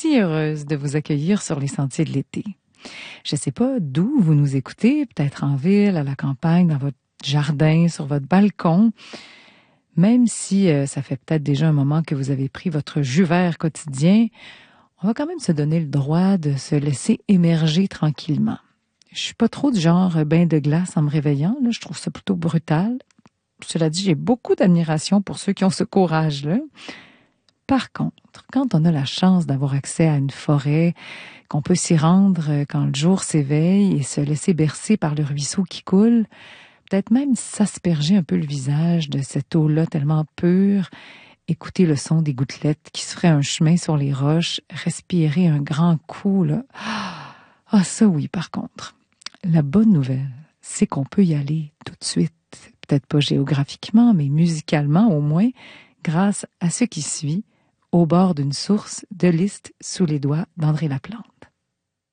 si heureuse de vous accueillir sur les sentiers de l'été. Je ne sais pas d'où vous nous écoutez, peut-être en ville, à la campagne, dans votre jardin, sur votre balcon. Même si ça fait peut-être déjà un moment que vous avez pris votre jus vert quotidien, on va quand même se donner le droit de se laisser émerger tranquillement. Je suis pas trop du genre bain de glace en me réveillant, là, je trouve ça plutôt brutal. Cela dit, j'ai beaucoup d'admiration pour ceux qui ont ce courage-là. Par contre, quand on a la chance d'avoir accès à une forêt, qu'on peut s'y rendre quand le jour s'éveille et se laisser bercer par le ruisseau qui coule, peut-être même s'asperger un peu le visage de cette eau-là tellement pure, écouter le son des gouttelettes qui se feraient un chemin sur les roches, respirer un grand coup, là. Ah, ça oui, par contre. La bonne nouvelle, c'est qu'on peut y aller tout de suite. Peut-être pas géographiquement, mais musicalement au moins, grâce à ce qui suit, au bord d'une source de Liszt sous les doigts d'André Lapplante.